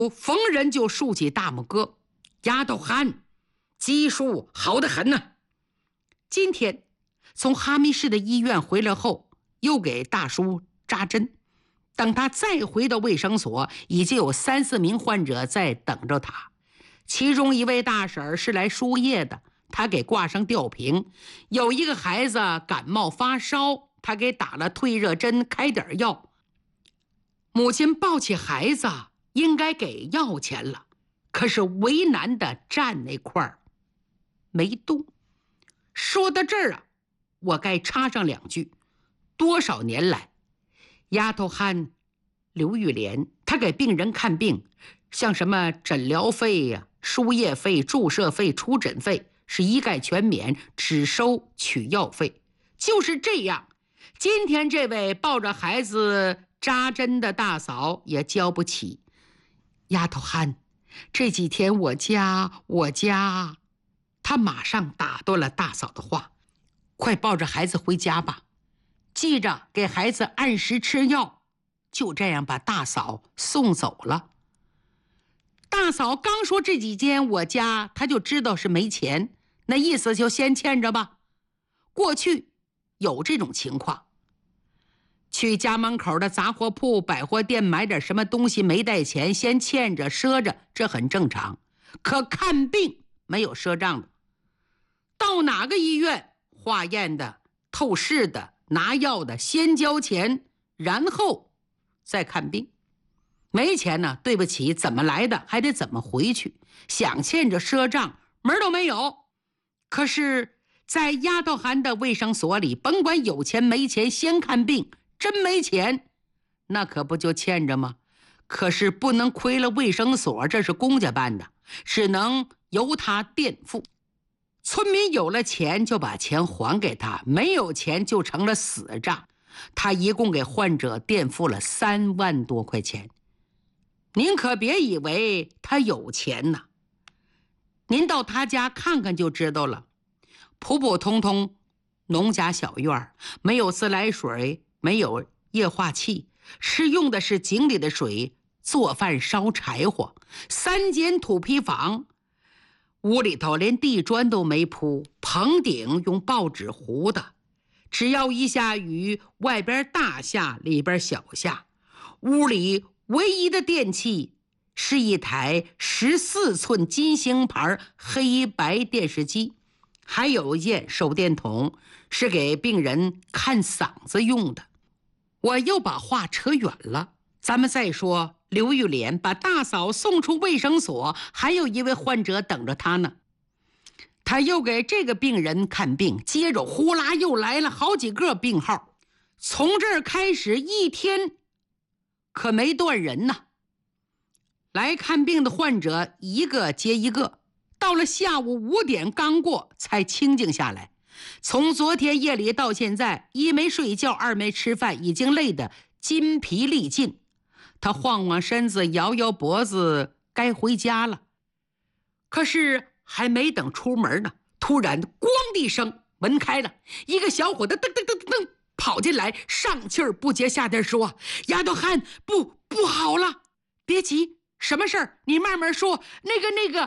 我逢人就竖起大拇哥，丫头憨，技术好得很呢。今天从哈密市的医院回来后，又给大叔扎针。等他再回到卫生所，已经有3、4名患者在等着他。其中一位大婶是来输液的，他给挂上吊瓶。有一个孩子感冒发烧，他给打了退热针，开点药。母亲抱起孩子，应该给药钱了，可是为难的站那块儿没动。说到这儿啊，我该插上2句。多少年来，丫头憨刘玉莲，她给病人看病，像什么诊疗费呀、输液费、注射费、出诊费是一概全免，只收取药费。就是这样，今天这位抱着孩子扎针的大嫂也交不起。丫头憨，这几天我家，她马上打断了大嫂的话，快抱着孩子回家吧，记着给孩子按时吃药。就这样把大嫂送走了。大嫂刚说这几天我家，她就知道是没钱，那意思就先欠着吧。过去有这种情况，去家门口的杂货铺、百货店买点什么东西没带钱，先欠着赊着，这很正常。可看病没有赊账的，到哪个医院化验的、透视的、拿药的，先交钱，然后再看病。没钱呢，对不起，怎么来的还得怎么回去，想欠着赊账门都没有。可是在丫头涵的卫生所里，甭管有钱没钱，先看病，真没钱那可不就欠着吗？可是不能亏了卫生所，这是公家办的，只能由他垫付。村民有了钱就把钱还给他，没有钱就成了死账。他一共给患者垫付了3万多块钱。您可别以为他有钱呢，您到他家看看就知道了。普普通通农家小院，没有自来水，没有液化气，吃用的是井里的水，做饭烧柴火，3间土坯房，屋里头连地砖都没铺，棚顶用报纸糊的，只要一下雨，外边大下，里边小下。屋里唯一的电器是一台14寸金星牌黑白电视机，还有一件手电筒，是给病人看嗓子用的。我又把话扯远了，咱们再说刘玉莲把大嫂送出卫生所，还有一位患者等着她呢。他又给这个病人看病，接着呼啦又来了好几个病号。从这儿开始一天可没断人呢。来看病的患者一个接一个，到了下午5点刚过才清静下来。从昨天夜里到现在，一没睡觉，二没吃饭，已经累得筋疲力尽。他晃晃身子，摇摇脖子，该回家了。可是还没等出门呢，突然咣的一声，门开了，一个小伙子噔噔噔噔噔跑进来，上气儿不接下地说：“丫头憨，不好了！别急，什么事儿？你慢慢说。那个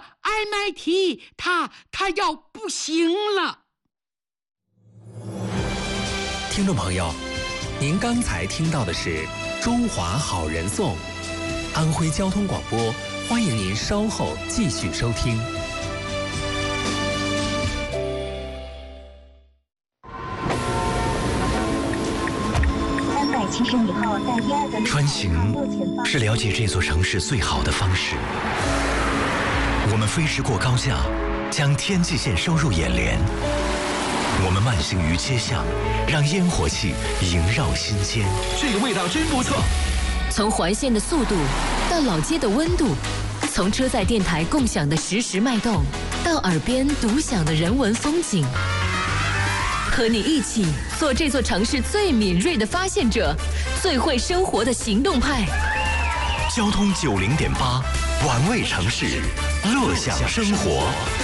MIT 他要不行了。” 听众朋友，您刚才听到的是《中华好人颂》，安徽交通广播，欢迎您稍后继续收听。 370以后在第2个穿行是了解这座城市最好的方式。我们飞驰过高架，将天际线收入眼帘。我们慢行于街巷，让烟火气萦绕心间。 这个味道真不错。 从环线的速度到老街的温度，从车载电台共享的实时脉动，到耳边独享的人文风景，和你一起做这座城市最敏锐的发现者，最会生活的行动派。 交通90.8，玩味城市，乐享生活。